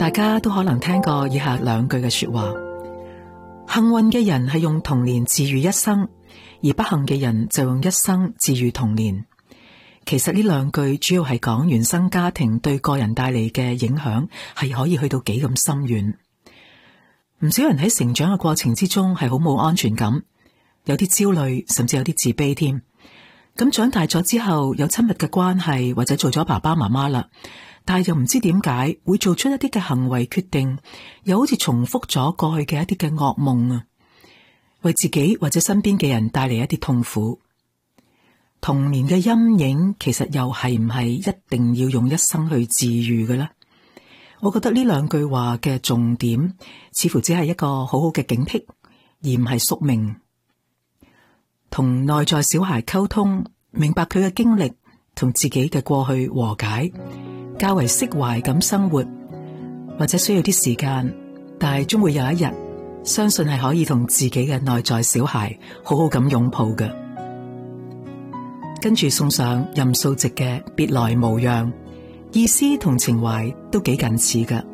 大家都可能聽過以下兩句嘅說話：幸運嘅人係用童年治癒一生，而不幸嘅人就用一生治癒童年。其實呢兩句主要係講原生家庭對個人帶嚟嘅影響係可以去到幾咁深遠。唔少人喺成長嘅過程之中係好冇安全感，有啲焦慮，甚至有啲自卑添。咁長大咗之後有親密嘅關係，或者做咗爸爸媽媽啦，但係又唔知點解會做出一啲嘅行為決定，又好似重複咗過去嘅一啲嘅噩夢啊，為自己或者身邊嘅人帶嚟一啲痛苦。童年嘅陰影其實又係唔係一定要用一生去治癒嘅呢？我覺得呢兩句話嘅重點似乎只係一個好好嘅警惕，而唔係宿命。同內在小孩溝通，明白佢嘅經歷，同自己嘅過去和解，較為釋懷咁生活，或者需要啲時間，但係終會有一日，相信係可以同自己嘅內在小孩好好咁擁抱嘅。跟住送上任素汐嘅別來無恙，意思同情懷都幾近似㗎。